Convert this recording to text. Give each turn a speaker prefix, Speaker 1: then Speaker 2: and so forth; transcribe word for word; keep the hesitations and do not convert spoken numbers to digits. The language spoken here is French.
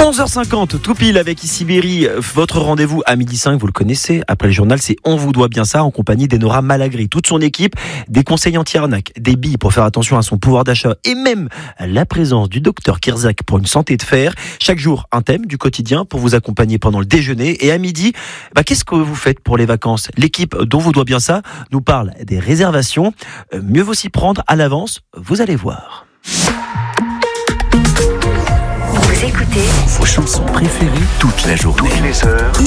Speaker 1: onze heures cinquante, tout pile avec Ici Berry, votre rendez-vous à midi cinq, vous le connaissez. Après le journal, c'est On vous doit bien ça, en compagnie d'Enora Malagri. Toute son équipe, des conseils anti-arnaque, des billes pour faire attention à son pouvoir d'achat et même la présence du docteur Kirzac pour une santé de fer. Chaque jour, un thème du quotidien pour vous accompagner pendant le déjeuner. Et à midi, bah, qu'est-ce que vous faites pour les vacances? L'équipe dont vous doit bien ça nous parle des réservations. Euh, mieux vaut s'y prendre à l'avance, vous allez voir.
Speaker 2: Vous écoutez
Speaker 3: Vos chansons préférées toute la journée.
Speaker 2: toutes les heures.